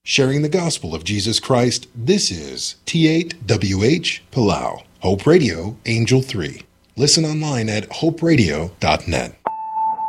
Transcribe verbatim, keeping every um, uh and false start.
sharing the gospel of Jesus Christ. This is T eight W H Palau, Hope Radio, Angel three. Listen online at hope radio dot net.